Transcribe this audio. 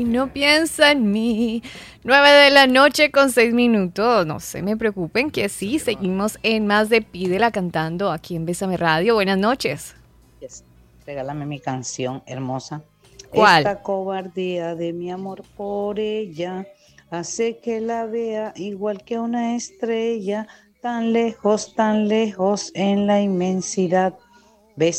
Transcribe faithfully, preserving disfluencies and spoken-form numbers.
No piensa en mí. Nueve de la noche con seis minutos. No se me preocupen que sí, seguimos en Más de Pídela cantando aquí en Bésame Radio. Buenas noches. Yes. Regálame mi canción hermosa. ¿Cuál? Esta cobardía de mi amor por ella hace que la vea igual que una estrella, tan lejos, tan lejos en la inmensidad.